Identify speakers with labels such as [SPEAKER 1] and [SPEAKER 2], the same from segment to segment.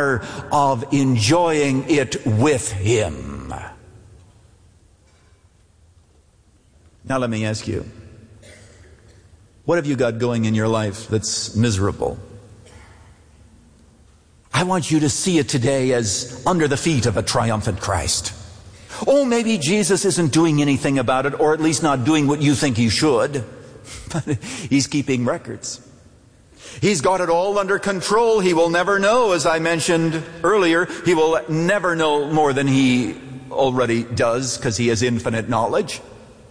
[SPEAKER 1] honor of enjoying it with him. Now let me ask you, what have you got going in your life that's miserable? I want you to see it today as under the feet of a triumphant Christ. Oh, maybe Jesus isn't doing anything about it, or at least not doing what you think he should. But he's keeping records. He's got it all under control. He will never know, as I mentioned earlier, he will never know more than he already does because he has infinite knowledge.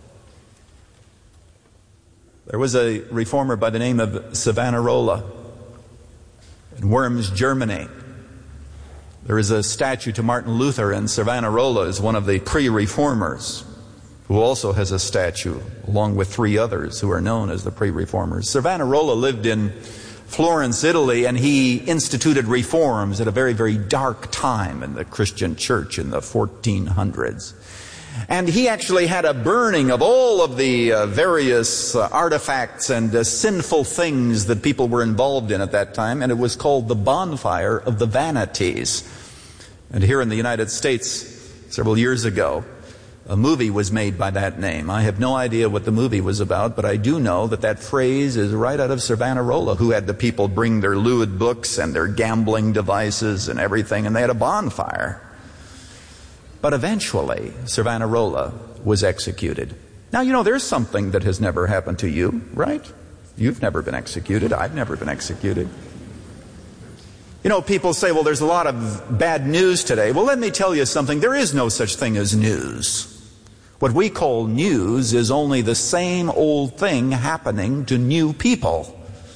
[SPEAKER 1] There was a reformer by the name of Savonarola in Worms, Germany. There is a statue to Martin Luther, and Savonarola is one of the pre-reformers who also has a statue along with three others who are known as the pre-reformers. Savonarola lived in Florence, Italy, and he instituted reforms at a very, very dark time in the Christian church in the 1400s. And he actually had a burning of all of the various artifacts and sinful things that people were involved in at that time, and it was called the Bonfire of the Vanities. And here in the United States, several years ago, a movie was made by that name. I have no idea what the movie was about, but I do know that that phrase is right out of Savonarola, who had the people bring their lewd books and their gambling devices and everything, and they had a bonfire. But eventually, Savonarola was executed. Now, you know, there's something that has never happened to you, right? You've never been executed. I've never been executed. You know, people say, well, there's a lot of bad news today. Well, let me tell you something. There is no such thing as news. What we call news is only the same old thing happening to new people.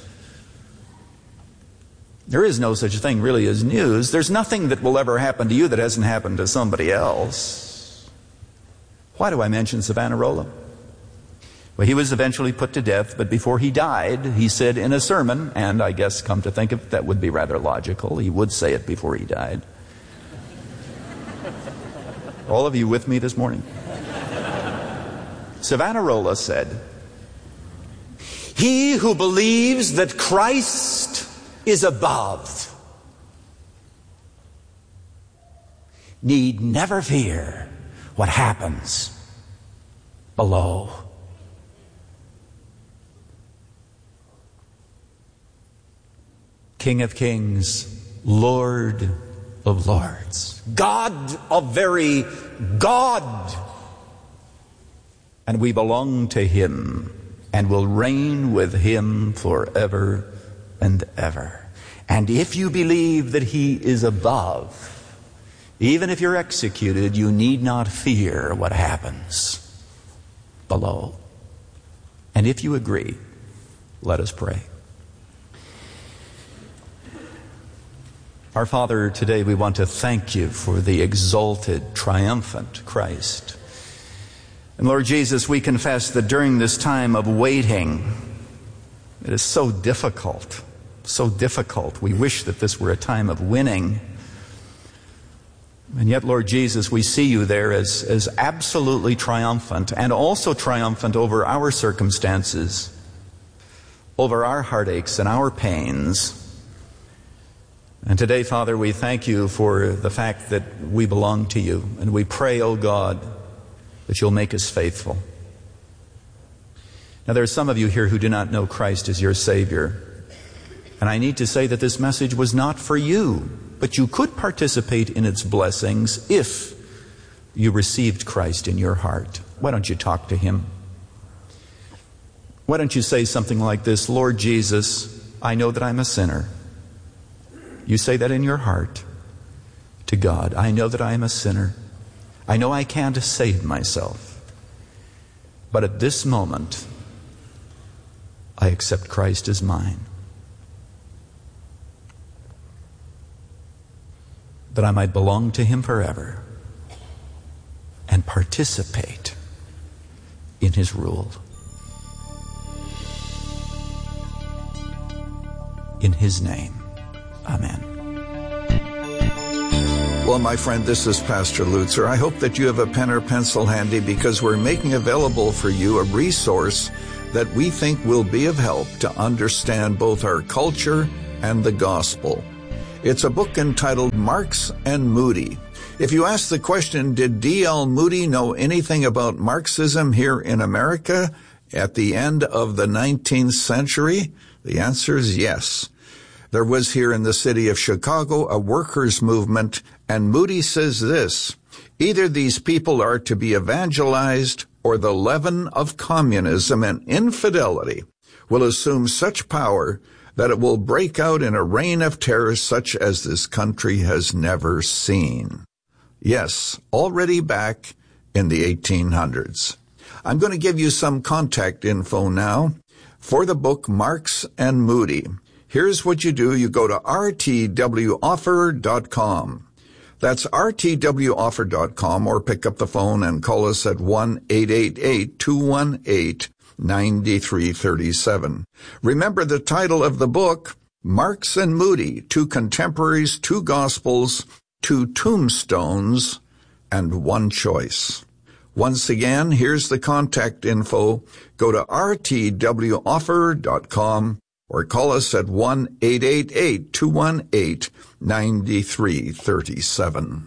[SPEAKER 1] There is no such thing really as news. There's nothing that will ever happen to you that hasn't happened to somebody else. Why do I mention Savonarola? Well, he was eventually put to death, but before he died, he said in a sermon, and I guess come to think of it, that would be rather logical. He would say it before he died. All of you with me this morning? Savonarola said, "He who believes that Christ is above need never fear what happens below." King of kings, Lord of lords, God of very God. And we belong to him and will reign with him forever and ever. And if you believe that he is above, even if you're executed, you need not fear what happens below. And if you agree, let us pray. Our Father, today we want to thank you for the exalted, triumphant Christ. And Lord Jesus, we confess that during this time of waiting, it is so difficult, so difficult. We wish that this were a time of winning. And yet, Lord Jesus, we see you there as absolutely triumphant, and also triumphant over our circumstances, over our heartaches and our pains. And today, Father, we thank you for the fact that we belong to you. And we pray, oh God, that you'll make us faithful. Now, there are some of you here who do not know Christ as your Savior. And I need to say that this message was not for you, but you could participate in its blessings if you received Christ in your heart. Why don't you talk to him? Why don't you say something like this: Lord Jesus, I know that I'm a sinner. You say that in your heart to God. I know that I am a sinner. I know I can't save myself. But at this moment, I accept Christ as mine. That I might belong to him forever and participate in his rule. In his name. Amen.
[SPEAKER 2] Well, my friend, this is Pastor Lutzer. I hope that you have a pen or pencil handy, because we're making available for you a resource that we think will be of help to understand both our culture and the gospel. It's a book entitled Marx and Moody. If you ask the question, did D.L. Moody know anything about Marxism here in America at the end of the 19th century? The answer is yes. There was here in the city of Chicago a workers' movement, and Moody says this: either these people are to be evangelized, or the leaven of communism and infidelity will assume such power that it will break out in a reign of terror such as this country has never seen. Yes, already back in the 1800s. I'm going to give you some contact info now for the book Marx and Moody. Here's what you do. You go to rtwoffer.com. That's rtwoffer.com, or pick up the phone and call us at 1-888-218-9337. Remember the title of the book, Marx and Moody, Two Contemporaries, Two Gospels, Two Tombstones, and One Choice. Once again, here's the contact info. Go to rtwoffer.com or call us at 1-888-218-9337.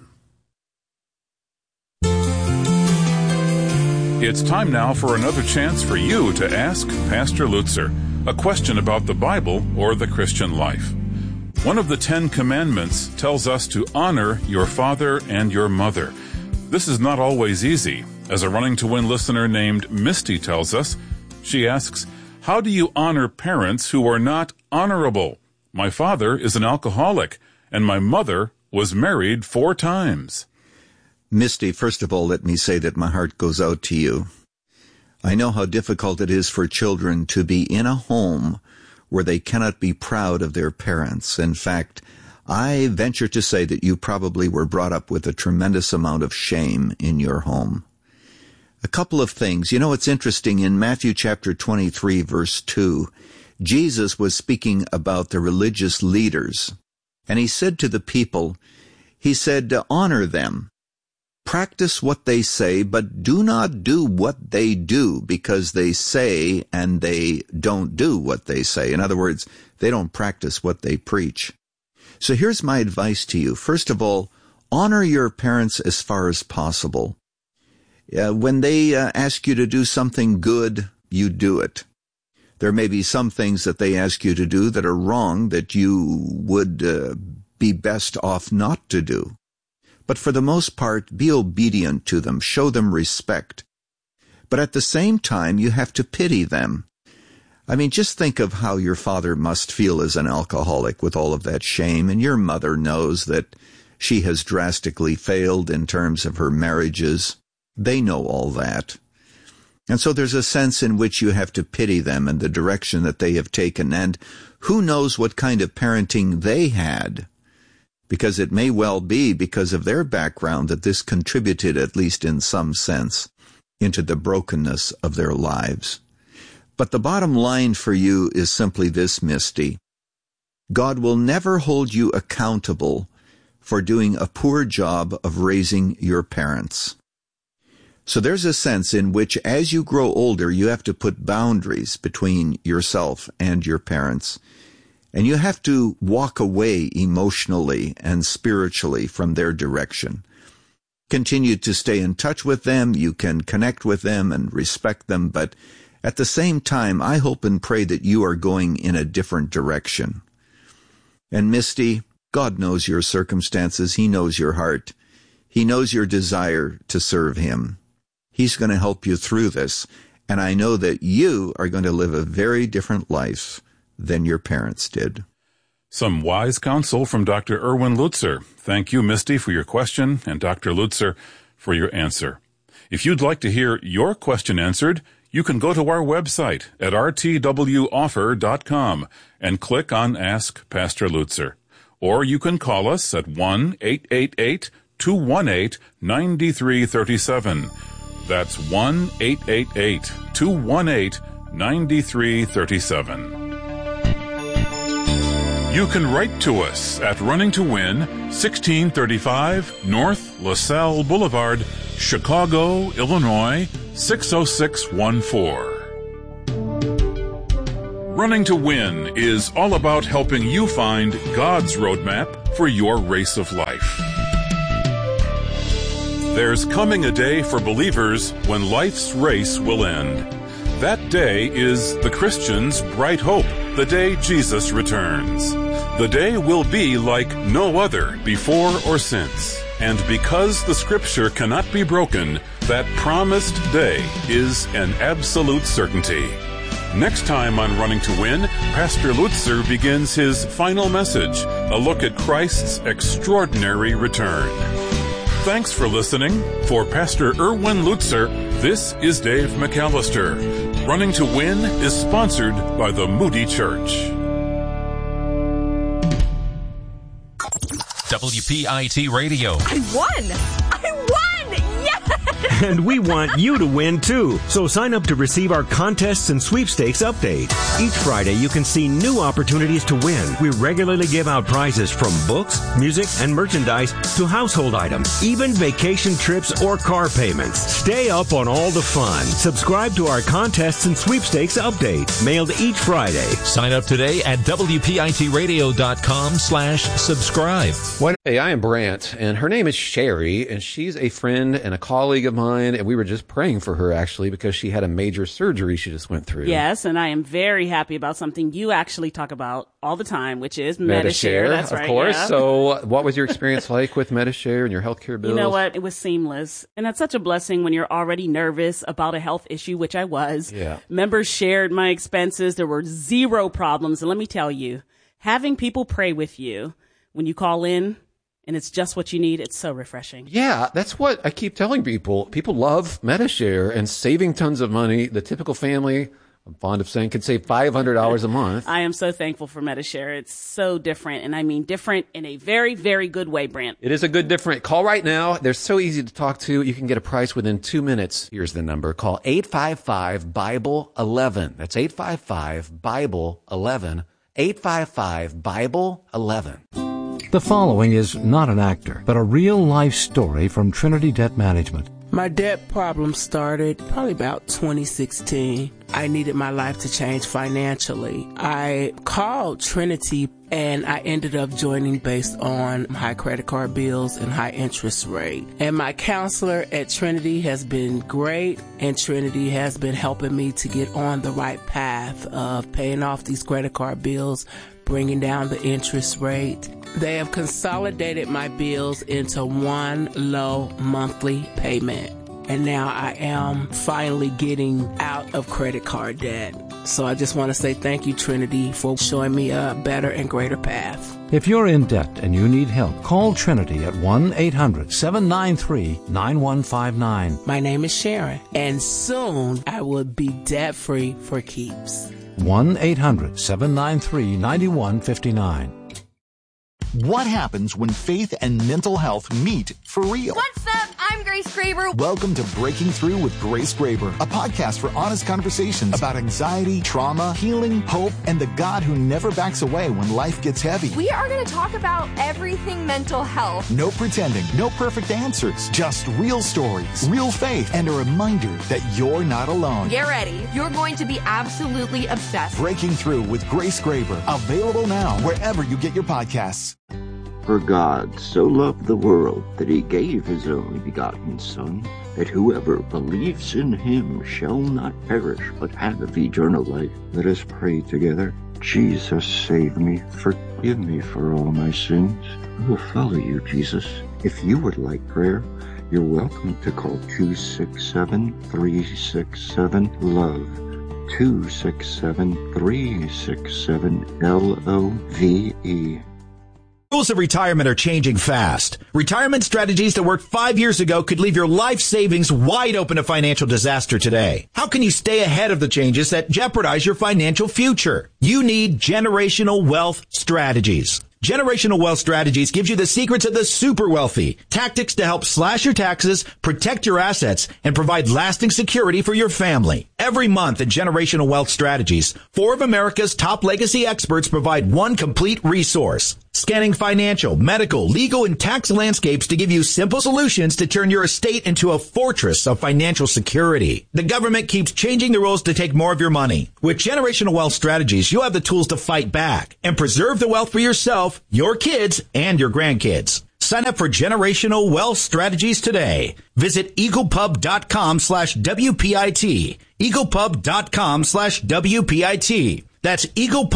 [SPEAKER 3] It's time now for another chance for you to ask Pastor Lutzer a question about the Bible or the Christian life. One of the 10 Commandments tells us to honor your father and your mother. This is not always easy. As a Running to Win listener named Misty tells us, she asks, how do you honor parents who are not honorable? My father is an alcoholic, and my mother was married 4 times.
[SPEAKER 2] Misty, first of all, let me say that my heart goes out to you. I know how difficult it is for children to be in a home where they cannot be proud of their parents. In fact, I venture to say that you probably were brought up with a tremendous amount of shame in your home. A couple of things. You know, it's interesting. In Matthew chapter 23, verse 2, Jesus was speaking about the religious leaders. And he said to the people, he said, honor them. Practice what they say, but do not do what they do, because they say and they don't do what they say. In other words, they don't practice what they preach. So here's my advice to you. First of all, honor your parents as far as possible. When they ask you to do something good, you do it. There may be some things that they ask you to do that are wrong that you would be best off not to do. But for the most part, be obedient to them. Show them respect. But at the same time, you have to pity them. I mean, just think of how your father must feel as an alcoholic with all of that shame, and your mother knows that she has drastically failed in terms of her marriages. They know all that. And so there's a sense in which you have to pity them and the direction that they have taken, and who knows what kind of parenting they had, because it may well be because of their background that this contributed, at least in some sense, into the brokenness of their lives. But the bottom line for you is simply this, Misty. God will never hold you accountable for doing a poor job of raising your parents. So there's a sense in which as you grow older, you have to put boundaries between yourself and your parents. And you have to walk away emotionally and spiritually from their direction. Continue to stay in touch with them. You can connect with them and respect them. But at the same time, I hope and pray that you are going in a different direction. And Misty, God knows your circumstances. He knows your heart. He knows your desire to serve Him. He's going to help you through this, and I know that you are going to live a very different life than your parents did.
[SPEAKER 3] Some wise counsel from Dr. Erwin Lutzer. Thank you, Misty, for your question, and Dr. Lutzer for your answer. If you'd like to hear your question answered, you can go to our website at rtwoffer.com and click on Ask Pastor Lutzer. Or you can call us at 1-888-218-9337. That's 1-888-218-9337. You can write to us at Running to Win, 1635 North LaSalle Boulevard, Chicago, Illinois, 60614. Running to Win is all about helping you find God's roadmap for your race of life. There's coming a day for believers when life's race will end. That day is the Christian's bright hope, the day Jesus returns. The day will be like no other before or since. And because the Scripture cannot be broken, that promised day is an absolute certainty. Next time on Running to Win, Pastor Lutzer begins his final message, a look at Christ's extraordinary return. Thanks for listening. For Pastor Erwin Lutzer, this is Dave McAllister. Running to Win is sponsored by the Moody Church.
[SPEAKER 4] WPIT Radio.
[SPEAKER 5] I won! Yes!
[SPEAKER 6] And we want you to win too. So sign up to receive our contests and sweepstakes update. Each Friday you can see new opportunities to win. We regularly give out prizes from books, music, and merchandise to household items, even vacation trips or car payments. Stay up on all the fun. Subscribe to our contests and sweepstakes update, mailed each Friday.
[SPEAKER 4] Sign up today at WPITradio.com/subscribe.
[SPEAKER 7] Hey, I am Brant, and her name is Sherry, and she's a friend and a colleague of mine, and we were just praying for her, actually, because she had a major surgery she just went through.
[SPEAKER 8] Yes, and I am very happy about something you actually talk about all the time, which is Medi-Share. That's right,
[SPEAKER 7] of course.
[SPEAKER 8] Yeah.
[SPEAKER 7] So what was your experience like with Medi-Share and your healthcare bills?
[SPEAKER 8] You know what? It was seamless. And that's such a blessing when you're already nervous about a health issue, which I was.
[SPEAKER 7] Yeah.
[SPEAKER 8] Members shared my expenses. There were zero problems. And let me tell you, having people pray with you when you call in, and it's just what you need, it's so refreshing.
[SPEAKER 7] Yeah, that's what I keep telling people. People love Medi-Share and saving tons of money. The typical family, I'm fond of saying, could save $500 a month.
[SPEAKER 8] I am so thankful for Medi-Share. It's so different, and I mean different in a very, very good way, Brant.
[SPEAKER 7] It is a good different. Call right now. They're so easy to talk to. You can get a price within 2 minutes. Here's the number. Call 855-BIBLE-11. That's 855-BIBLE-11. 855-BIBLE-11.
[SPEAKER 9] The following is not an actor, but a real-life story from Trinity Debt Management.
[SPEAKER 10] My debt problem started probably about 2016. I needed my life to change financially. I called Trinity and I ended up joining based on high credit card bills and high interest rate. And my counselor at Trinity has been great, and Trinity has been helping me to get on the right path of paying off these credit card bills, bringing down the interest rate. They have consolidated my bills into one low monthly payment. And now I am finally getting out of credit card debt. So I just want to say thank you, Trinity, for showing me a better and greater path.
[SPEAKER 9] If you're in debt and you need help, call Trinity at 1-800-793-9159.
[SPEAKER 10] My name is Sharon, and soon I will be debt-free for keeps.
[SPEAKER 9] 1-800-793-9159.
[SPEAKER 11] What happens when faith and mental health meet for real?
[SPEAKER 5] What's up? I'm Grace Graber.
[SPEAKER 11] Welcome to Breaking Through with Grace Graber, a podcast for honest conversations about anxiety, trauma, healing, hope, and the God who never backs away when life gets heavy.
[SPEAKER 5] We are going to talk about everything mental health.
[SPEAKER 11] No pretending, no perfect answers, just real stories, real faith, and a reminder that you're not alone.
[SPEAKER 5] Get ready. You're going to be absolutely obsessed.
[SPEAKER 11] Breaking Through with Grace Graber, available now wherever you get your podcasts.
[SPEAKER 12] For God so loved the world that he gave his only begotten Son, that whoever believes in him shall not perish but have eternal life. Let us pray together. Jesus, save me. Forgive me for all my sins. I will follow you, Jesus. If you would like prayer, you're welcome to call 267-367-LOVE. 267-367-LOVE.
[SPEAKER 13] Rules of retirement are changing fast. Retirement strategies that worked 5 years ago could leave your life savings wide open to financial disaster today. How can you stay ahead of the changes that jeopardize your financial future? You need Generational Wealth Strategies. Generational Wealth Strategies gives you the secrets of the super wealthy, tactics to help slash your taxes, protect your assets, and provide lasting security for your family. Every month in Generational Wealth Strategies, 4 of America's top legacy experts provide one complete resource. Scanning financial, medical, legal, and tax landscapes to give you simple solutions to turn your estate into a fortress of financial security. The government keeps changing the rules to take more of your money. With Generational Wealth Strategies, you'll have the tools to fight back and preserve the wealth for yourself, your kids, and your grandkids. Sign up for Generational Wealth Strategies today. Visit eaglepub.com/WPIT. eaglepub.com/WPIT. That's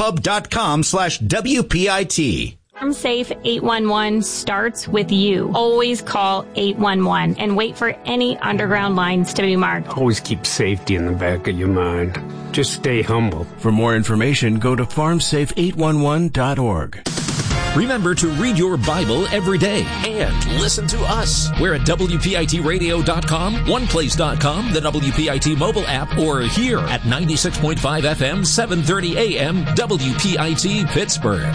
[SPEAKER 13] eaglepub.com/WPIT.
[SPEAKER 14] FarmSafe 811 starts with you. Always call 811 and wait for any underground lines to be marked.
[SPEAKER 15] Always keep safety in the back of your mind. Just stay humble.
[SPEAKER 16] For more information, go to farmsafe811.org.
[SPEAKER 4] Remember to read your Bible every day and listen to us. We're at WPITradio.com, OnePlace.com, the WPIT mobile app, or here at 96.5 FM, 730 AM, WPIT Pittsburgh.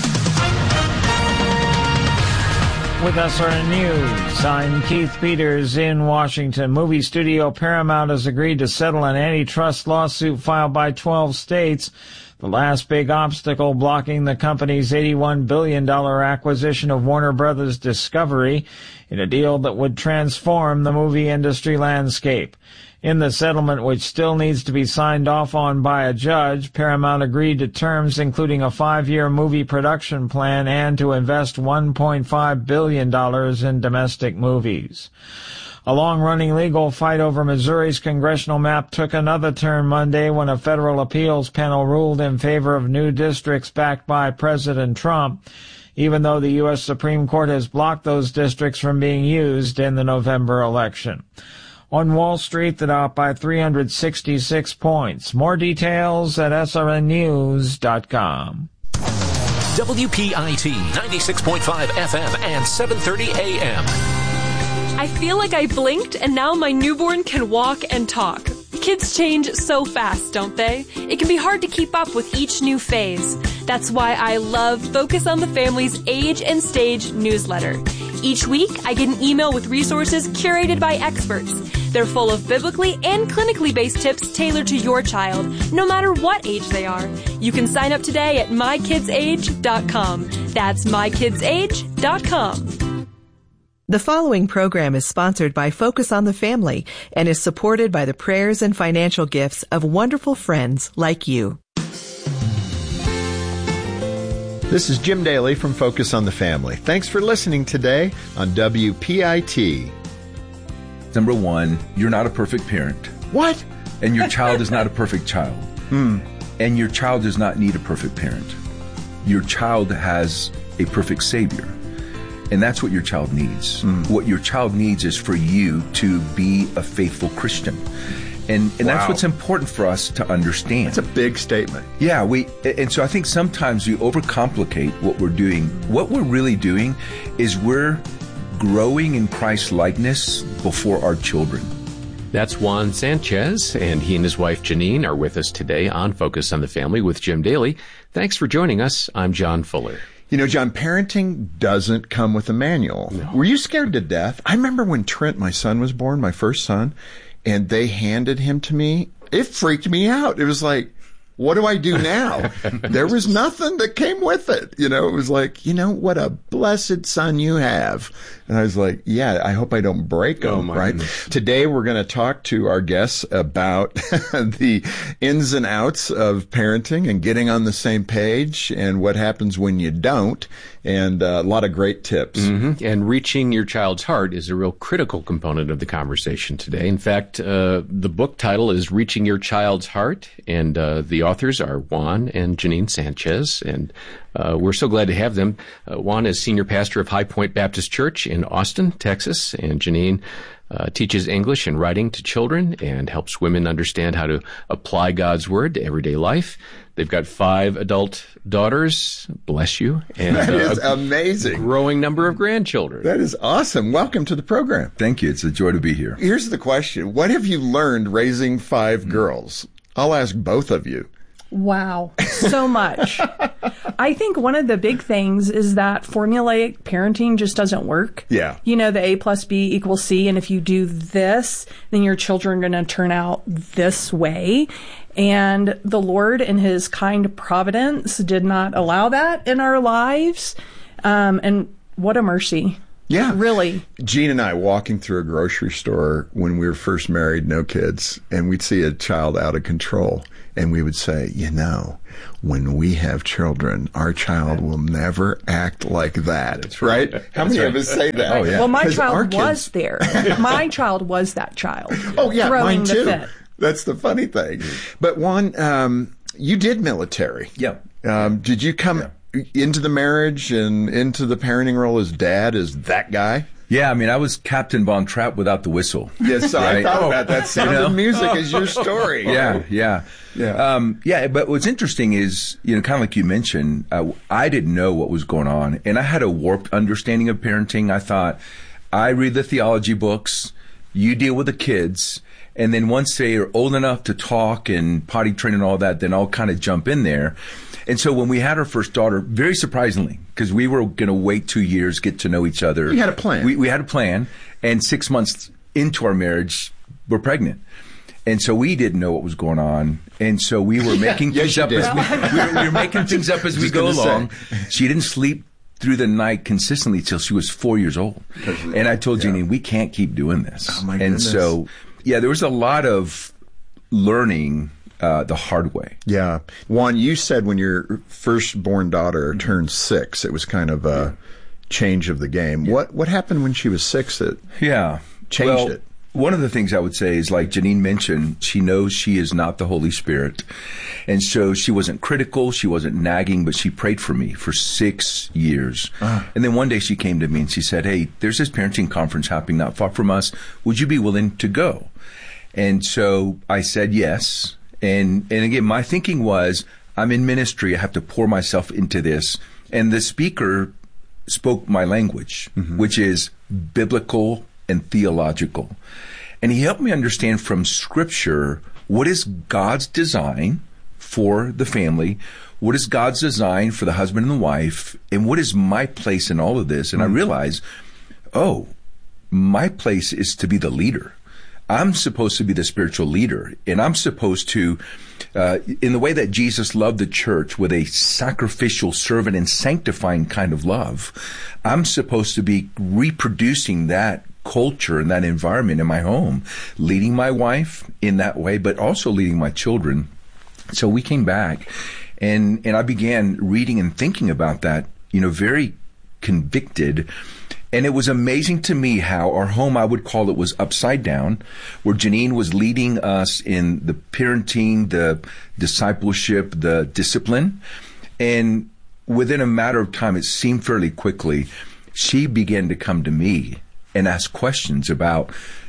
[SPEAKER 17] With SRN News, I'm Keith Peters in Washington. Movie studio Paramount has agreed to settle an antitrust lawsuit filed by 12 states. The last big obstacle blocking the company's $81 billion acquisition of Warner Brothers Discovery in a deal that would transform the movie industry landscape. In the settlement, which still needs to be signed off on by a judge, Paramount agreed to terms including a 5-year movie production plan and to invest $1.5 billion in domestic movies. A long-running legal fight over Missouri's congressional map took another turn Monday when a federal appeals panel ruled in favor of new districts backed by President Trump, even though the U.S. Supreme Court has blocked those districts from being used in the November election. On Wall Street, the Dow up by 366 points. More details at srnnews.com.
[SPEAKER 4] WPIT 96.5 FM and 730 AM.
[SPEAKER 18] I feel like I blinked and now my newborn can walk and talk. Kids change so fast, don't they? It can be hard to keep up with each new phase. That's why I love Focus on the Family's Age and Stage newsletter. Each week, I get an email with resources curated by experts. They're full of biblically and clinically based tips tailored to your child, no matter what age they are. You can sign up today at mykidsage.com. That's mykidsage.com.
[SPEAKER 19] The following program is sponsored by Focus on the Family and is supported by the prayers and financial gifts of wonderful friends like you.
[SPEAKER 20] This is Jim Daly from Focus on the Family. Thanks for listening today on WPIT.
[SPEAKER 21] Number one, you're not a perfect parent.
[SPEAKER 20] What?
[SPEAKER 21] And your child is not a perfect child. And your child does not need a perfect parent. Your child has a perfect Savior. And that's what your child needs. What your child needs is for you to be a faithful Christian. And that's what's important for us to understand.
[SPEAKER 20] That's a big statement.
[SPEAKER 21] Yeah, and so I think sometimes we overcomplicate what we're doing. What we're really doing is we're growing in Christ's likeness before our children.
[SPEAKER 7] That's Juan Sanchez, and he and his wife Janine are with us today on Focus on the Family with Jim Daly. Thanks for joining us. I'm John Fuller.
[SPEAKER 20] You know, John, parenting doesn't come with a manual. No. Were you scared to death? I remember when Trent, my son, was born, my first son, and they handed him to me. It freaked me out. It was like, what do I do now? There was nothing that came with it. You know, it was like, you know, what a blessed son you have. And I was like, yeah, I hope I don't break him, right? Goodness. Today, we're going to talk to our guests about the ins and outs of parenting and getting on the same page and what happens when you don't. And a lot of great tips.
[SPEAKER 7] Mm-hmm. And reaching your child's heart is a real critical component of the conversation today. In fact, the book title is Reaching Your Child's Heart, and the authors are Juan and Janine Sanchez, and we're so glad to have them. Juan is senior pastor of High Point Baptist Church in Austin, Texas, and Janine teaches English and writing to children and helps women understand how to apply God's Word to everyday life. They've got 5 adult daughters, bless you, and
[SPEAKER 20] that is amazing.
[SPEAKER 7] Growing number of grandchildren.
[SPEAKER 20] That is awesome. Welcome to the program.
[SPEAKER 21] Thank you. It's a joy to be here.
[SPEAKER 20] Here's the question. What have you learned raising 5 girls? I'll ask both of you.
[SPEAKER 16] Wow, so much. I think one of the big things is that formulaic parenting just doesn't work.
[SPEAKER 20] Yeah.
[SPEAKER 16] You know, the A plus B equals C, and if you do this, then your children are going to turn out this way. And the Lord, in His kind providence, did not allow that in our lives. And what a mercy.
[SPEAKER 20] Yeah.
[SPEAKER 16] Really.
[SPEAKER 20] Jean and I walking through a grocery store when we were first married, no kids, and we'd see a child out of control. And we would say, you know, when we have children, our child will never act like that. That's right. How many of us say that?
[SPEAKER 16] Oh, yeah. Well, my child was there. My child was that child.
[SPEAKER 20] Oh, yeah, mine too.
[SPEAKER 16] Fit.
[SPEAKER 20] That's the funny thing. But Juan, you did military.
[SPEAKER 21] Yeah.
[SPEAKER 20] Did you come into the marriage and into the parenting role as dad, as that guy?
[SPEAKER 21] Yeah, I mean, I was Captain Von Trapp without the whistle.
[SPEAKER 20] Yes,
[SPEAKER 21] right?
[SPEAKER 20] I thought about that. Sound of music is your story.
[SPEAKER 21] Yeah. But what's interesting is, you know, kind of like you mentioned, I didn't know what was going on, and I had a warped understanding of parenting. I thought, I read the theology books, you deal with the kids, and then once they are old enough to talk and potty train and all that, then I'll kind of jump in there. And so when we had our first daughter, very surprisingly, because we were going to wait 2 years, get to know each other.
[SPEAKER 20] You had a plan.
[SPEAKER 21] We had a plan, and 6 months into our marriage, we're pregnant. And so we didn't know what was going on. And so we were making things up as we were making things up as we go along. She didn't sleep through the night consistently till she was 4 years old. And I told Jeannie, we can't keep doing this.
[SPEAKER 20] Oh my goodness.
[SPEAKER 21] And so, there was a lot of learning the hard way.
[SPEAKER 20] Yeah. Juan, you said when your firstborn daughter turned 6, it was kind of a change of the game. Yeah. What happened when she was 6 that changed it?
[SPEAKER 21] One of the things I would say is, like Janine mentioned, she knows she is not the Holy Spirit. And so she wasn't critical, she wasn't nagging, but she prayed for me for 6 years. And then one day she came to me and she said, hey, there's this parenting conference happening not far from us. Would you be willing to go? And so I said yes. And again, my thinking was, I'm in ministry, I have to pour myself into this. And the speaker spoke my language, which is biblical and theological. And he helped me understand from Scripture, what is God's design for the family? What is God's design for the husband and the wife? And what is my place in all of this? And I realized, my place is to be the leader. I'm supposed to be the spiritual leader, and I'm supposed to, in the way that Jesus loved the church with a sacrificial, servant, and sanctifying kind of love, I'm supposed to be reproducing that culture and that environment in my home, leading my wife in that way, but also leading my children. So we came back, and I began reading and thinking about that, very convicted. And it was amazing to me how our home, I would call it, was upside down, where Janine was leading us in the parenting, the discipleship, the discipline. And within a matter of time, it seemed fairly quickly, she began to come to me and ask questions about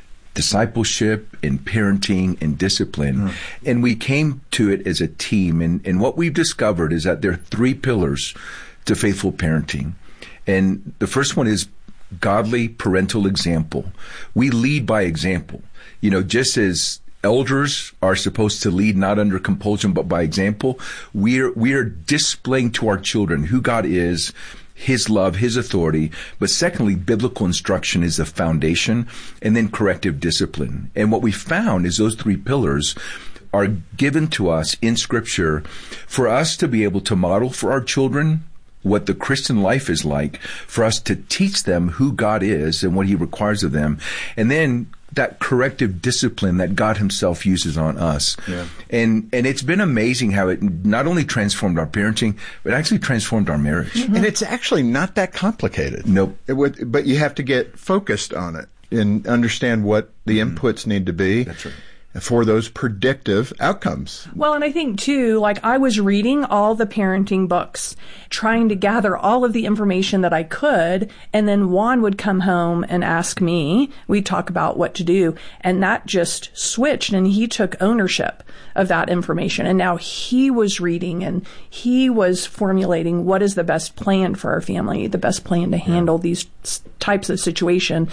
[SPEAKER 21] discipleship and parenting and discipline. And we came to it as a team. And what we've discovered is that there are 3 pillars to faithful parenting. And the first one is godly parental example. We lead by example. Just as elders are supposed to lead not under compulsion but by example, we are displaying to our children who God is, His love, His authority. But secondly, biblical instruction is the foundation, and then corrective discipline. And what we found is those 3 pillars are given to us in Scripture for us to be able to model for our children what the Christian life is like, for us to teach them who God is and what He requires of them. And then that corrective discipline that God Himself uses on us. Yeah. And it's been amazing how it not only transformed our parenting, but actually transformed our marriage.
[SPEAKER 20] And it's actually not that complicated.
[SPEAKER 21] Nope.
[SPEAKER 20] But you have to get focused on it and understand what the inputs need to be.
[SPEAKER 21] That's right.
[SPEAKER 20] For those predictive outcomes.
[SPEAKER 16] Well, and I think too, I was reading all the parenting books, trying to gather all of the information that I could, and then Juan would come home and ask me, we'd talk about what to do, and that just switched, and he took ownership of that information, and now he was reading, and he was formulating what is the best plan for our family, the best plan to handle these types of situation,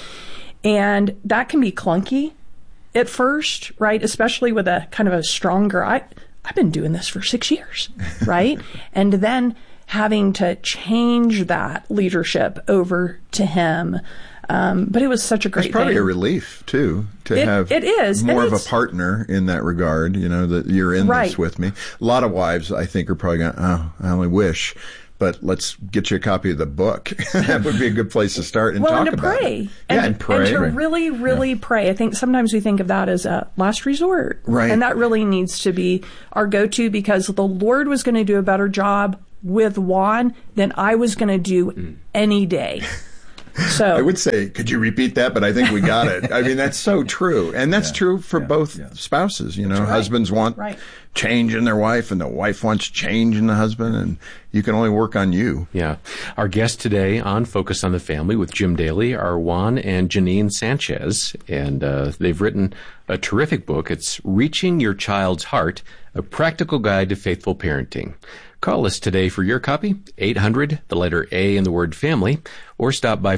[SPEAKER 16] and that can be clunky at first, right? Especially with a kind of a strong girl. I've been doing this for 6 years, right? And then having to change that leadership over to him. But it was such a great thing.
[SPEAKER 20] It's probably a relief, too, to have
[SPEAKER 16] it is.
[SPEAKER 20] more of a partner in that regard, that you're in this with me. A lot of wives, I think, are probably going, I only wish. But let's get you a copy of the book. That would be a good place to start and talk about it.
[SPEAKER 16] And
[SPEAKER 20] pray.
[SPEAKER 16] And to really pray. I think sometimes we think of that as a last resort.
[SPEAKER 20] Right.
[SPEAKER 16] And that really needs to be our go-to, because the Lord was going to do a better job with Juan than I was going to do any day. So
[SPEAKER 20] I would say, could you repeat that? But I think we got it. I mean, that's so true. And that's true for both spouses. Husbands want change in their wife, and the wife wants change in the husband, and you can only work on you.
[SPEAKER 7] Yeah. Our guests today on Focus on the Family with Jim Daly are Juan and Janine Sanchez, and they've written a terrific book. It's Reaching Your Child's Heart, a practical guide to faithful parenting. Call us today for your copy, 800, the letter A in the word family, or stop by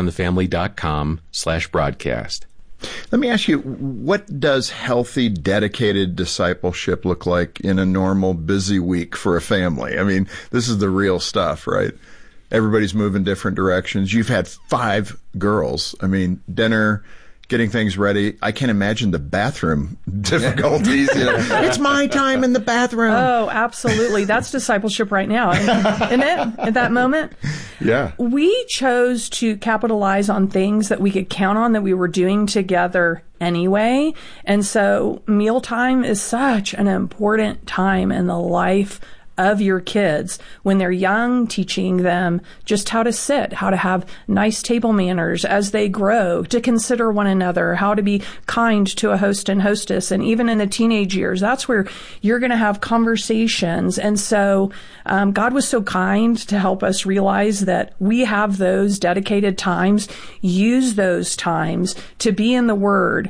[SPEAKER 7] focusonthefamily.com/broadcast.
[SPEAKER 20] Let me ask you, what does healthy, dedicated discipleship look like in a normal, busy week for a family? I mean, this is the real stuff, right? Everybody's moving different directions. You've had 5 girls. I mean, dinner, getting things ready. I can't imagine the bathroom difficulties. It's my time in the bathroom.
[SPEAKER 16] Oh, absolutely. That's discipleship right now, isn't it? At that moment?
[SPEAKER 20] Yeah.
[SPEAKER 16] We chose to capitalize on things that we could count on that we were doing together anyway. And so mealtime is such an important time in the life of your kids when they're young, teaching them just how to sit, how to have nice table manners as they grow, to consider one another, how to be kind to a host and hostess. And even in the teenage years, that's where you're going to have conversations. And so God was so kind to help us realize that we have those dedicated times. Use those times to be in the Word,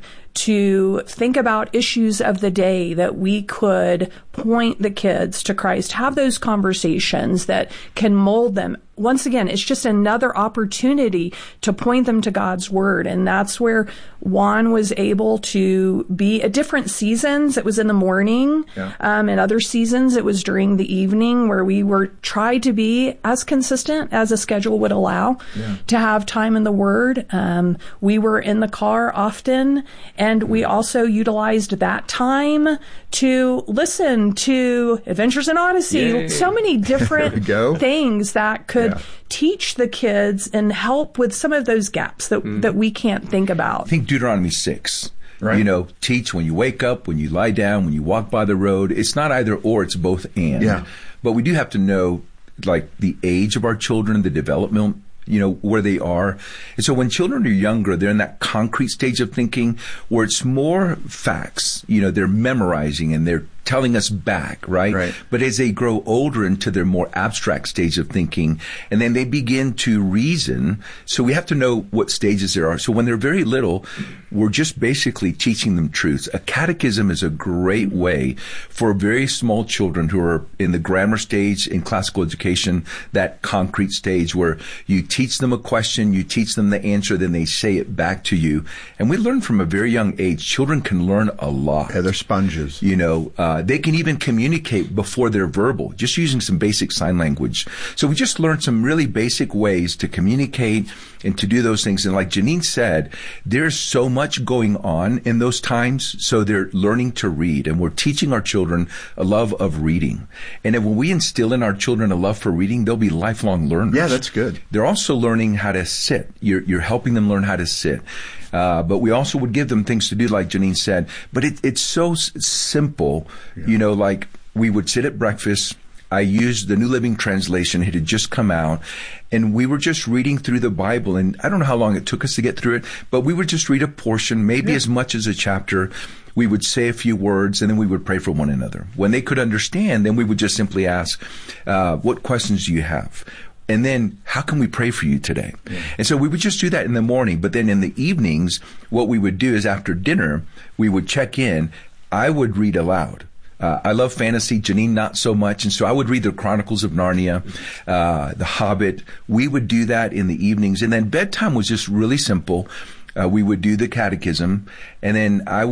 [SPEAKER 16] to think about issues of the day that we could point the kids to Christ, have those conversations that can mold them. Once again, it's just another opportunity to point them to God's Word. And that's where Juan was able to be at different seasons. It was in the morning. In other seasons, it was during the evening, where we were tried to be as consistent as a schedule would allow to have time in the Word. We were in the car often, and we also utilized that time to listen to Adventures in Odyssey. Yay. So many different things that could teach the kids and help with some of those gaps that we can't think about.
[SPEAKER 21] Think Deuteronomy 6. Right. Teach when you wake up, when you lie down, when you walk by the road. It's not either or, it's both and.
[SPEAKER 20] Yeah.
[SPEAKER 21] But we do have to know, the age of our children, the development, where they are. And so when children are younger, they're in that concrete stage of thinking where it's more facts. They're memorizing and they're telling us back, right? But as they grow older into their more abstract stage of thinking, and then they begin to reason, so we have to know what stages there are. So when they're very little, we're just basically teaching them truths. A catechism is a great way for very small children who are in the grammar stage, in classical education, that concrete stage where you teach them a question, you teach them the answer, then they say it back to you. And we learn from a very young age. Children can learn a lot.
[SPEAKER 20] Yeah, they're sponges.
[SPEAKER 21] They can even communicate before they're verbal, just using some basic sign language. So we just learned some really basic ways to communicate and to do those things. And like Janine said, there's so much going on in those times, so they're learning to read. And we're teaching our children a love of reading. And then when we instill in our children a love for reading, they'll be lifelong learners.
[SPEAKER 20] Yeah, that's good.
[SPEAKER 21] They're also learning how to sit. You're helping them learn how to sit. But we also would give them things to do, like Janine said. But it's so simple, like we would sit at breakfast. I used the New Living Translation. It had just come out. And we were just reading through the Bible. And I don't know how long it took us to get through it, but we would just read a portion, maybe as much as a chapter. We would say a few words, and then we would pray for one another. When they could understand, then we would just simply ask, what questions do you have? And then, how can we pray for you today? Yeah. And so we would just do that in the morning. But then in the evenings, what we would do is after dinner, we would check in. I would read aloud. I love fantasy. Janine, not so much. And so I would read the Chronicles of Narnia, The Hobbit. We would do that in the evenings. And then bedtime was just really simple. We would do the catechism. And then I would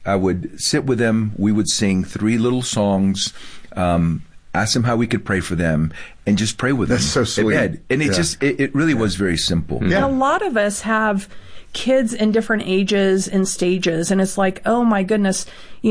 [SPEAKER 21] I would sit with them. We would sing 3 little songs, ask them how we could pray for them, and just pray with them.
[SPEAKER 20] That's so sweet.
[SPEAKER 21] And it really was very simple.
[SPEAKER 16] And a lot of us have kids in different ages and stages, and it's like, oh my goodness,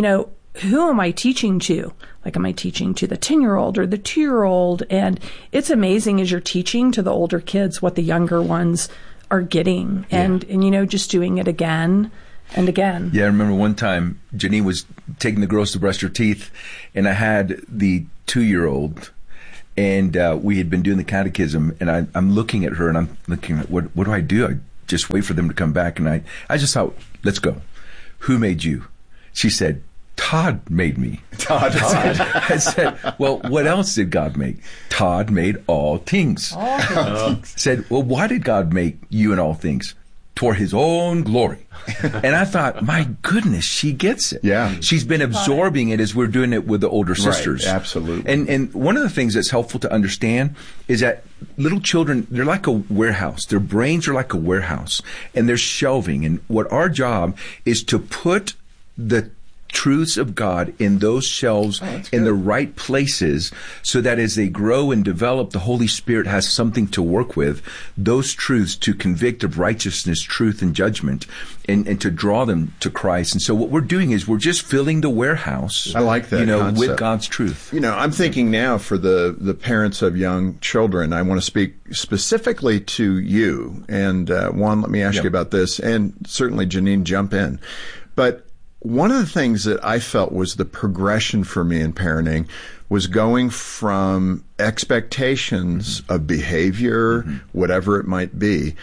[SPEAKER 16] who am I teaching to? Like, am I teaching to the 10-year-old or the 2-year-old? And it's amazing as you're teaching to the older kids what the younger ones are getting, and just doing it again and again.
[SPEAKER 21] Yeah, I remember one time Janine was taking the girls to brush their teeth, and I had the 2-year-old, and we had been doing the catechism, and I'm looking at her, and I'm looking at what do? I just wait for them to come back, and I just thought, let's go. Who made you? She said, Todd made me.
[SPEAKER 20] Todd.
[SPEAKER 21] I said, well, what else did God make? Todd made all things. Said, well, why did God make you and all things? For his own glory. And I thought, my goodness, she gets it.
[SPEAKER 20] Yeah.
[SPEAKER 21] She's been absorbing it as we're doing it with the older sisters.
[SPEAKER 20] Right, absolutely.
[SPEAKER 21] And one of the things that's helpful to understand is that little children, they're like a warehouse. Their brains are like a warehouse. And they're shelving. And what our job is to put the truths of God in those shelves in the right places, so that as they grow and develop, the Holy Spirit has something to work with, those truths to convict of righteousness, truth, and judgment, and to draw them to Christ. And so what we're doing is we're just filling the warehouse.
[SPEAKER 20] I like that concept.
[SPEAKER 21] With God's truth.
[SPEAKER 20] I'm thinking now for the parents of young children, I want to speak specifically to you. And Juan, let me ask you about this, and certainly Janine, jump in. But one of the things that I felt was the progression for me in parenting was going from expectations of behavior, whatever it might be,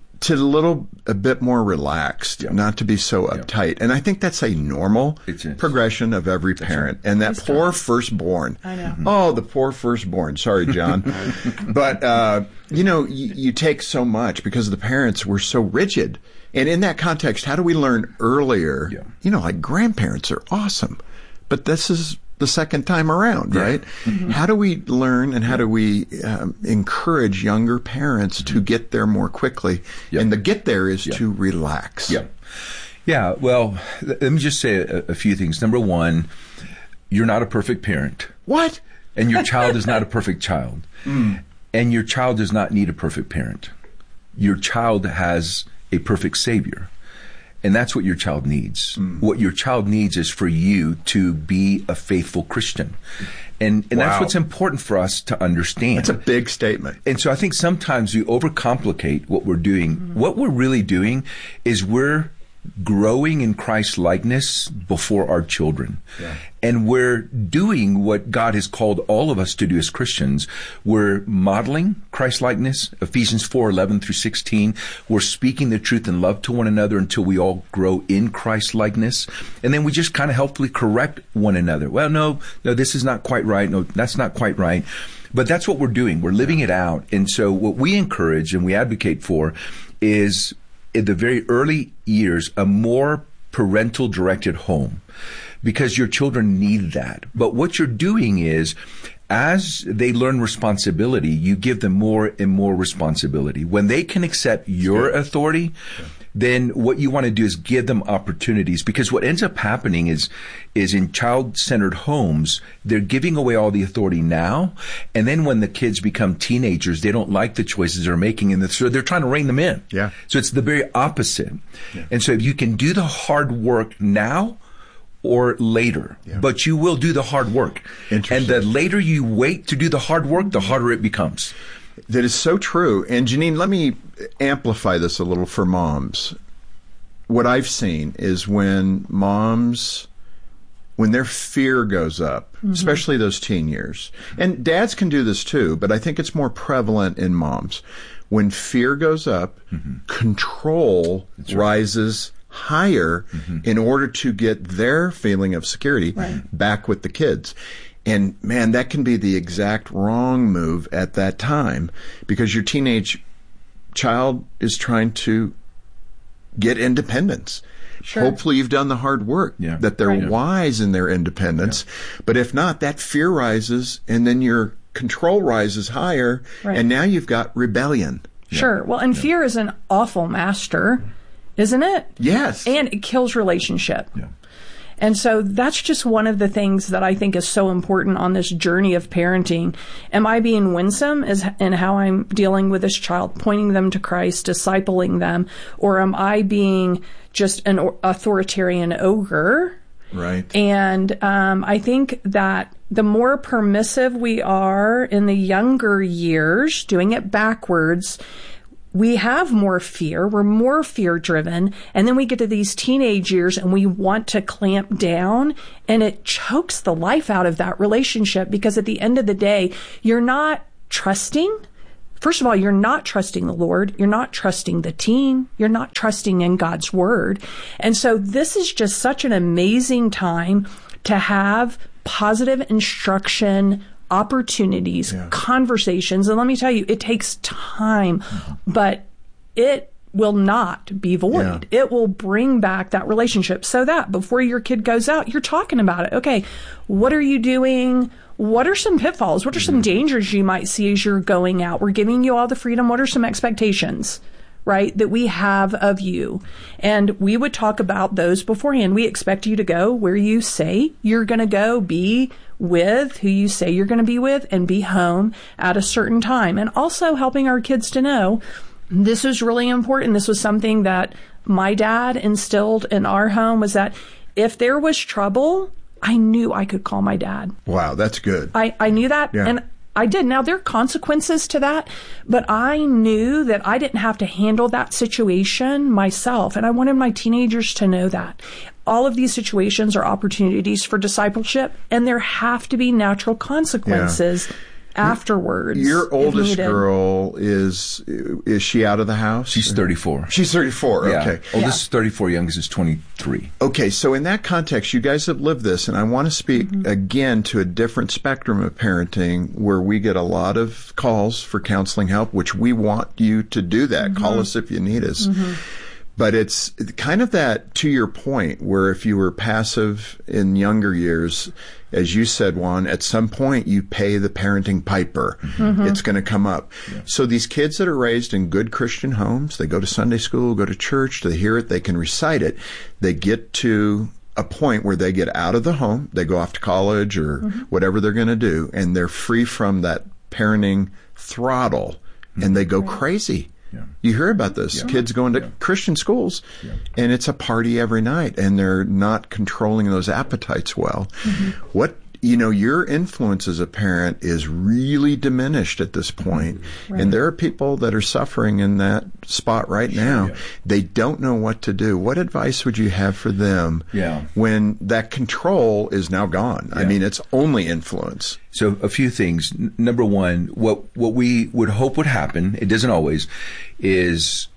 [SPEAKER 20] to a bit more relaxed, not to be so uptight. And I think that's a normal progression of every parent. And that poor firstborn.
[SPEAKER 16] I know.
[SPEAKER 20] Oh, the poor firstborn. Sorry, John. But, you take so much because the parents were so rigid. And in that context, how do we learn earlier? Like grandparents are awesome, but this is the second time around, right? Mm-hmm. How do we learn and how do we encourage younger parents to get there more quickly? And the get there is to relax.
[SPEAKER 21] Yeah. Well, let me just say a few things. Number one, you're not a perfect parent.
[SPEAKER 20] What?
[SPEAKER 21] And your child is not a perfect child. And your child does not need a perfect parent. Your child has a perfect Savior. And that's what your child needs. What your child needs is for you to be a faithful Christian. And that's what's important for us to understand.
[SPEAKER 20] That's a big statement.
[SPEAKER 21] And so I think sometimes we overcomplicate what we're doing. What we're really doing is we're growing in Christ's likeness before our children. And we're doing what God has called all of us to do as Christians. We're modeling Christ's likeness, Ephesians 4:11 through 16. We're speaking the truth in love to one another until we all grow in Christ's likeness. And then we just kind of helpfully correct one another. Well, no, this is not quite right. No, that's not quite right. But that's what we're doing. We're living it out. And so what we encourage and we advocate for is, in the very early years, a more parental directed home, because your children need that. But what you're doing is, as they learn responsibility, you give them more and more responsibility. When they can accept your authority, then what you want to do is give them opportunities, because what ends up happening is in child-centered homes, they're giving away all the authority now, and then when the kids become teenagers, they don't like the choices they're making, and so they're trying to rein them in. So it's the very opposite. And so if you can do the hard work now or later, but you will do the hard work. And the later you wait to do the hard work, the harder it becomes.
[SPEAKER 20] That is so true. And Janine, let me amplify this a little for moms. What I've seen is when their fear goes up, especially those teen years, and dads can do this too, but I think it's more prevalent in moms. When fear goes up, control rises higher in order to get their feeling of security back with the kids. And man, that can be the exact wrong move at that time, because your teenage child is trying to get independence. Hopefully you've done the hard work, that they're wise in their independence. But if not, that fear rises, and then your control rises higher, and now you've got rebellion.
[SPEAKER 16] Well, and fear is an awful master, isn't it?
[SPEAKER 20] Yes.
[SPEAKER 16] And it kills relationship. And so that's just one of the things that I think is so important on this journey of parenting. Am I being winsome in how I'm dealing with this child, pointing them to Christ, discipling them, or am I being just an authoritarian ogre?
[SPEAKER 20] Right.
[SPEAKER 16] And I think that the more permissive we are in the younger years, doing it backwards, we have more fear. We're more fear driven. And then we get to these teenage years and we want to clamp down, and it chokes the life out of that relationship, because at the end of the day, you're not trusting. First of all, you're not trusting the Lord. You're not trusting the teen. You're not trusting in God's word. And so this is just such an amazing time to have positive instruction, opportunities, conversations. And let me tell you, it takes time, but it will not be void. It will bring back that relationship, so that before your kid goes out, you're talking about it. Okay, what are you doing? What are some pitfalls? What are some dangers you might see as you're going out? We're giving you all the freedom. What are some expectations, right, that we have of you? And we would talk about those beforehand. We expect you to go where you say you're going to go, be with who you say you're going to be with, and be home at a certain time. And also helping our kids to know this is really important. This was something that my dad instilled in our home, was that if there was trouble, I knew I could call my dad.
[SPEAKER 20] Wow, that's good.
[SPEAKER 16] I knew that, and I did. Now, there are consequences to that, but I knew that I didn't have to handle that situation myself, and I wanted my teenagers to know that. All of these situations are opportunities for discipleship, and there have to be natural consequences afterwards.
[SPEAKER 20] Your oldest girl, is she out of the house?
[SPEAKER 21] She's 34.
[SPEAKER 20] She's 34, okay.
[SPEAKER 21] Oldest is 34, youngest is 23.
[SPEAKER 20] Okay, so in that context, you guys have lived this, and I want to speak again to a different spectrum of parenting where we get a lot of calls for counseling help, which we want you to do that. Call us if you need us. But it's kind of that, to your point, where if you were passive in younger years, as you said, Juan, at some point you pay the parenting piper. It's going to come up. So these kids that are raised in good Christian homes, they go to Sunday school, go to church, they hear it, they can recite it. They get to a point where they get out of the home, they go off to college or whatever they're going to do, and they're free from that parenting throttle, and they go crazy. You hear about this. Kids going to Christian schools, and it's a party every night, and they're not controlling those appetites well. What, your influence as a parent is really diminished at this point. And there are people that are suffering in that spot right now. They don't know what to do. What advice would you have for them when that control is now gone? I mean, it's only influence.
[SPEAKER 21] So a few things. Number one, what we would hope would happen, it doesn't always, is,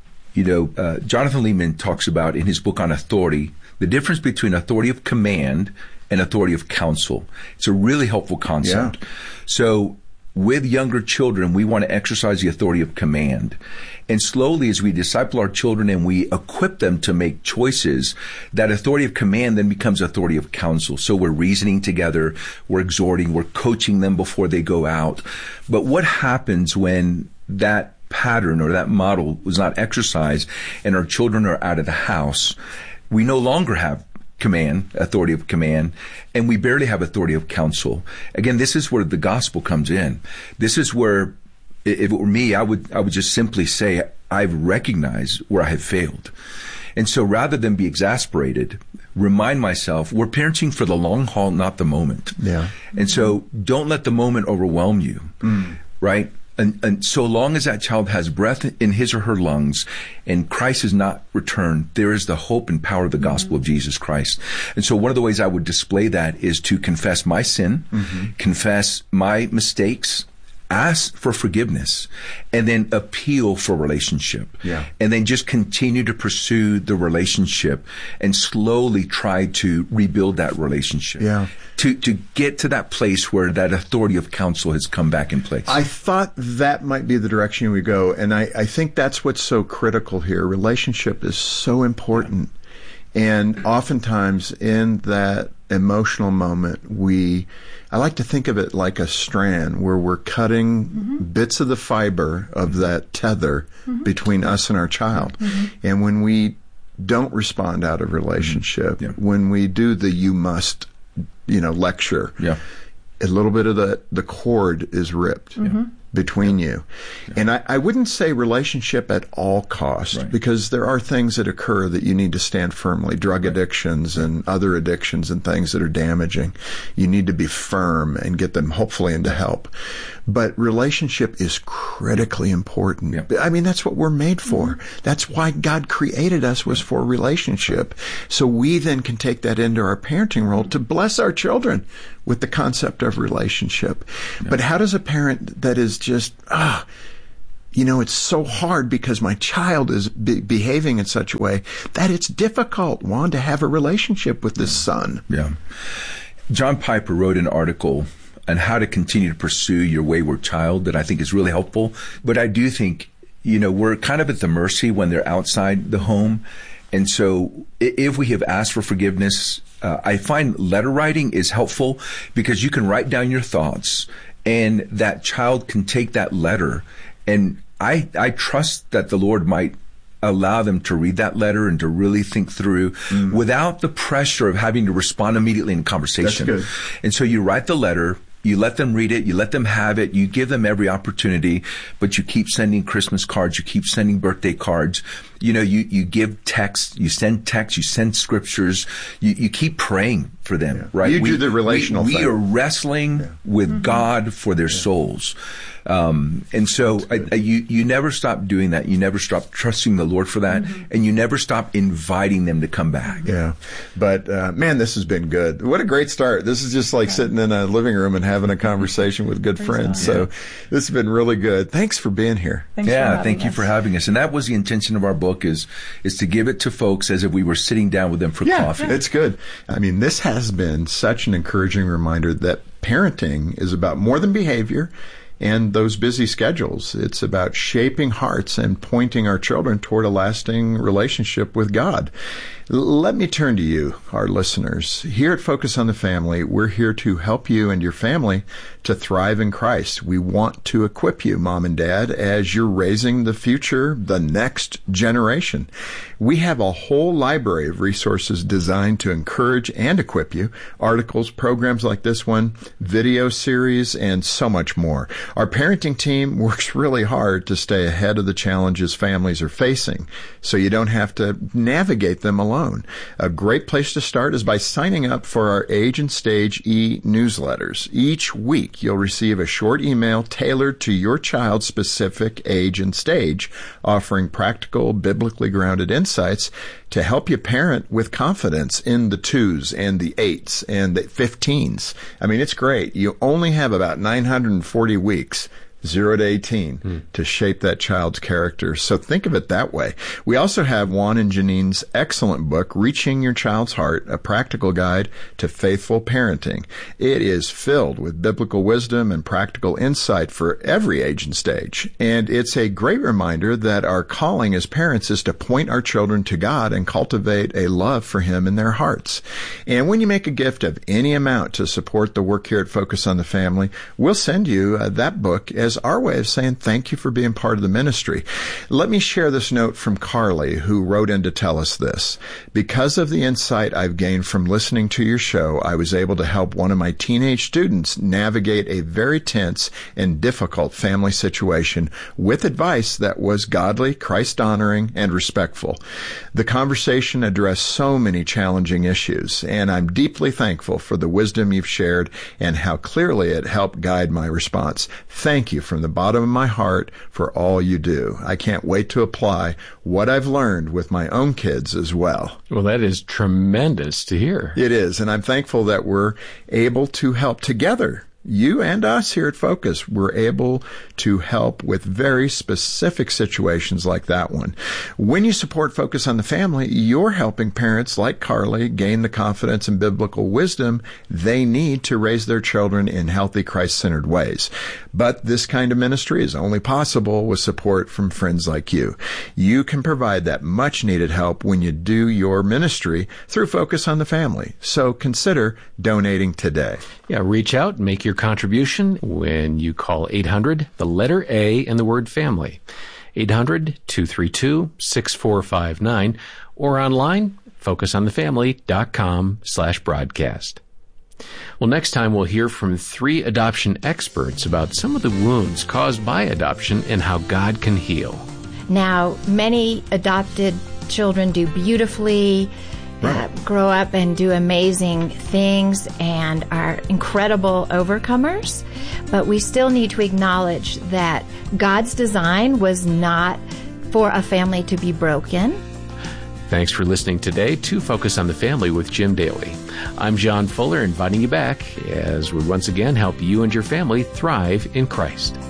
[SPEAKER 21] Jonathan Leeman talks about in his book on authority, the difference between authority of command and authority of counsel. It's a really helpful concept. So with younger children, we want to exercise the authority of command. And slowly, as we disciple our children and we equip them to make choices, that authority of command then becomes authority of counsel. So we're reasoning together, we're exhorting, we're coaching them before they go out. But what happens when that pattern or that model was not exercised and our children are out of the house? We no longer have authority of command, and we barely have authority of counsel. Again, this is where the gospel comes in. This is where, if it were me, I would just simply say, I've recognized where I have failed. And so rather than be exasperated, remind myself, we're parenting for the long haul, not the moment. And so don't let the moment overwhelm you, right? And so long as that child has breath in his or her lungs and Christ has not returned, there is the hope and power of the gospel of Jesus Christ. And so one of the ways I would display that is to confess my sin, confess my mistakes, ask for forgiveness, and then appeal for relationship. And then just continue to pursue the relationship and slowly try to rebuild that relationship. To get to that place where that authority of counsel has come back in place.
[SPEAKER 20] I thought that might be the direction we go, and I think that's what's so critical here. Relationship is so important. And oftentimes in that emotional moment, I like to think of it like a strand where we're cutting bits of the fiber of that tether between us and our child. And when we don't respond out of relationship. When we do the you must, lecture, a little bit of the cord is ripped between you. And I wouldn't say relationship at all cost, because there are things that occur that you need to stand firmly, drug addictions and other addictions and things that are damaging. You need to be firm and get them hopefully into help. But relationship is critically important. I mean, that's what we're made for. That's why God created us, was for relationship. So we then can take that into our parenting role to bless our children with the concept of relationship. But how does a parent that is just, it's so hard because my child is behaving in such a way that it's difficult, Juan, to have a relationship with this son?
[SPEAKER 21] John Piper wrote an article on how to continue to pursue your wayward child that I think is really helpful. But I do think, we're kind of at the mercy when they're outside the home. And so if we have asked for forgiveness, I find letter writing is helpful, because you can write down your thoughts and that child can take that letter. And I trust that the Lord might allow them to read that letter and to really think through without the pressure of having to respond immediately in conversation.
[SPEAKER 20] That's good.
[SPEAKER 21] And so you write the letter, you let them read it, you let them have it, you give them every opportunity, but you keep sending Christmas cards, you keep sending birthday cards, you give texts, you send scriptures, you keep praying for them, right?
[SPEAKER 20] You do the relational thing.
[SPEAKER 21] We are wrestling with God for their souls. And so you never stop doing that. You never stop trusting the Lord for that. And you never stop inviting them to come back.
[SPEAKER 20] But, man, this has been good. What a great start. This is just like sitting in a living room and having a conversation with good friends. So this has been really good. Thanks for being here.
[SPEAKER 21] Thank you for having us. And that was the intention of our book, is to give it to folks as if we were sitting down with them for coffee.
[SPEAKER 20] It's good. I mean, this has been such an encouraging reminder that parenting is about more than behavior and those busy schedules. It's about shaping hearts and pointing our children toward a lasting relationship with God. Let me turn to you, our listeners. Here at Focus on the Family, we're here to help you and your family to thrive in Christ. We want to equip you, Mom and Dad, as you're raising the future, the next generation. We have a whole library of resources designed to encourage and equip you. Articles, programs like this one, video series, and so much more. Our parenting team works really hard to stay ahead of the challenges families are facing, so you don't have to navigate them alone. A great place to start is by signing up for our Age and Stage e-newsletters. Each week, you'll receive a short email tailored to your child's specific age and stage, offering practical, biblically grounded insights to help you parent with confidence in the 2s and the 8s and the 15s. I mean, it's great. You only have about 940 weeks, 0 to 18, to shape that child's character. So think of it that way. We also have Juan and Janine's excellent book, Reaching Your Child's Heart, a practical guide to faithful parenting. It is filled with biblical wisdom and practical insight for every age and stage. And it's a great reminder that our calling as parents is to point our children to God and cultivate a love for Him in their hearts. And when you make a gift of any amount to support the work here at Focus on the Family, we'll send you that book as our way of saying thank you for being part of the ministry. Let me share this note from Carly, who wrote in to tell us this. Because of the insight I've gained from listening to your show, I was able to help one of my teenage students navigate a very tense and difficult family situation with advice that was godly, Christ-honoring, and respectful. The conversation addressed so many challenging issues, and I'm deeply thankful for the wisdom you've shared and how clearly it helped guide my response. Thank you from the bottom of my heart for all you do. I can't wait to apply what I've learned with my own kids as well.
[SPEAKER 7] Well, that is tremendous to hear.
[SPEAKER 20] It is, and I'm thankful that we're able to help together. You and us here at Focus, we're able to help with very specific situations like that one. When you support Focus on the Family, you're helping parents like Carly gain the confidence and biblical wisdom they need to raise their children in healthy, Christ-centered ways. But this kind of ministry is only possible with support from friends like you. You can provide that much-needed help when you do your ministry through Focus on the Family. So consider donating today.
[SPEAKER 7] Yeah, reach out and make your contribution when you call 800, the letter A, and the word family. 800-232-6459, or online, focusonthefamily.com/broadcast. Well, next time we'll hear from 3 adoption experts about some of the wounds caused by adoption and how God can heal.
[SPEAKER 1] Now, many adopted children do beautifully, grow up and do amazing things and are incredible overcomers, but we still need to acknowledge that God's design was not for a family to be broken.
[SPEAKER 7] Thanks for listening today to Focus on the Family with Jim Daly. I'm John Fuller, inviting you back as we once again help you and your family thrive in Christ.